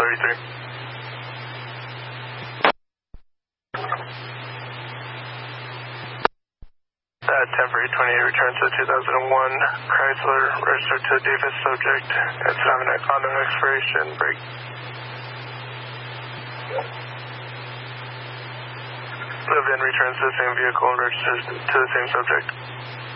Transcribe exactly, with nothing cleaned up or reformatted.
thirty-three. Uh, temporary twenty-eight returns to two thousand one Chrysler, registered to Davis subject. It's having an on an expiration break. Live in returns to the same vehicle and registers to the same subject.